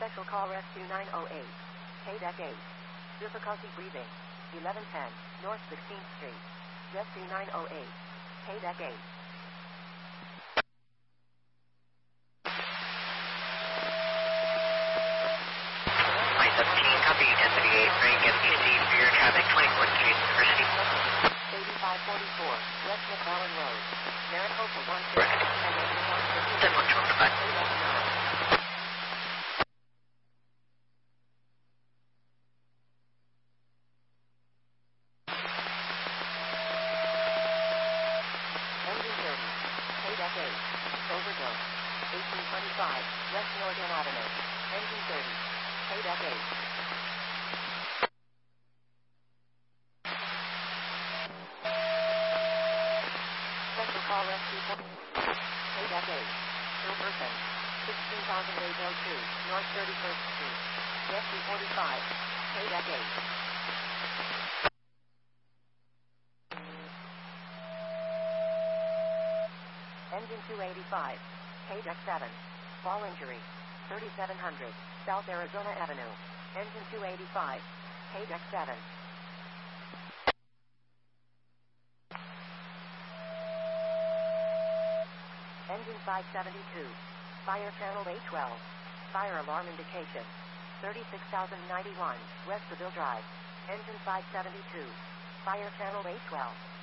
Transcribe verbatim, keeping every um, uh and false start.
Special call Rescue nine oh eight. K-Deck eight. Difficulty breathing. eleven ten, North sixteenth Street. Rescue nine oh eight. K-Deck eight. Flight seventeen, copy, ten thirty-eight, Frank, M P C, Rear Traffic, twenty-fourth Street, University. eighty-five forty-four, West McFarland Road. Maricopa one six. Correct. ten one two five. Engine thirty. K-Deck eight. Overdose. eighteen twenty-five, West Northern Avenue. Engine thirty. K-Deck eight. Special call Rescue four. K-Deck eight. Per person. sixteen thousand eight oh two, North thirty-first Street. Rescue forty-five. K-Deck eight. Engine two eighty-five. K-Deck seven. Fall injury. thirty-seven hundred, South Arizona Avenue. Engine two eighty-five. K-Deck seven. Engine five seventy-two. Fire channel A twelve. Fire alarm indication. thirty-six thousand ninety-one, West Seville Drive. Engine five seventy-two. Fire channel A twelve.